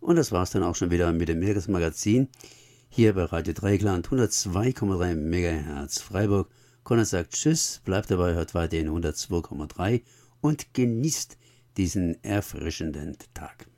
Und das war's dann auch schon wieder mit dem Meeresmagazin hier bei Radio Dreieckland 102,3 MHz Freiburg. Konrad sagt Tschüss, bleibt dabei, hört weiterhin 102,3 und genießt diesen erfrischenden Tag.